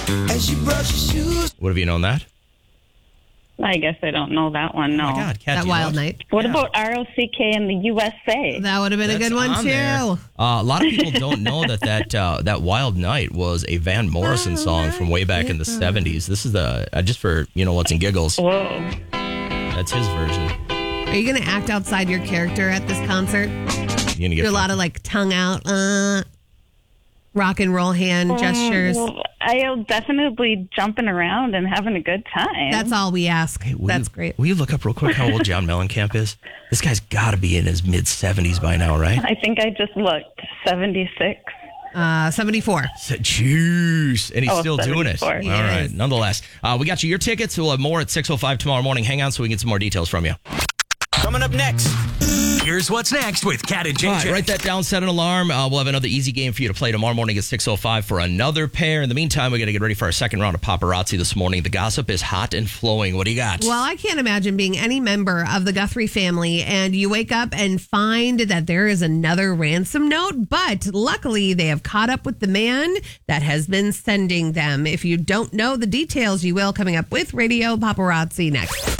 As you brush your shoes. Would have you known that? I guess I don't know that one, no. Oh, my God, Kat, That do you Wild know it? Night. What about ROCK in the USA? That would have been a That's good one, on too. there. A lot of people don't know that Wild Night was a Van Morrison song from way back in the 70s. This is the, just for, what's in giggles. Whoa. That's his version. Are you going to act outside your character at this concert? You're gonna get Do a lot of like tongue out, rock and roll hand gestures. Well, I'll definitely be jumping around and having a good time. That's all we ask. That's great. Will you look up real quick how old John Mellencamp is? This guy's got to be in his mid-70s by now, right? I think I just looked 76. 74. Jeez. And he's still doing it. 74. All Yes. right. Nonetheless, we got you your tickets. We'll have more at 6:05 tomorrow morning. Hang on so we can get some more details from you. Coming up next, here's what's next with Kat and JJ. All right, write that down, set an alarm. We'll have another easy game for you to play tomorrow morning at 6:05 for another pair. In the meantime, we got to get ready for our second round of paparazzi this morning. The gossip is hot and flowing. What do you got? Well, I can't imagine being any member of the Guthrie family and you wake up and find that there is another ransom note, but luckily they have caught up with the man that has been sending them. If you don't know the details, you will, coming up with Radio Paparazzi next.